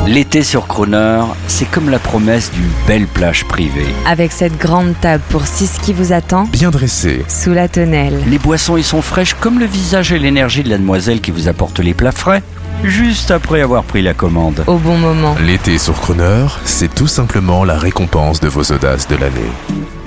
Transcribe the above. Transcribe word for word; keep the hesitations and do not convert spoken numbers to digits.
L'été sur Croner, c'est comme la promesse d'une belle plage privée. Avec cette grande table pour six qui vous attend, Bien dressé, sous la tonnelle. Les boissons y sont fraîches comme le visage et l'énergie de la demoiselle qui vous apporte les plats frais, juste après avoir pris la commande. Au bon moment. l'été sur Croner, c'est tout simplement la récompense de vos audaces de l'année.